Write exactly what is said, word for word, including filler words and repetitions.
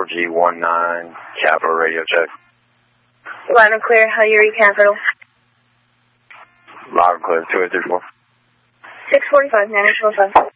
four G one nine, Capital radio check. Loud and clear, how Yuri Capital. Loud and clear, two eight three four. six forty-five, nine eight four five.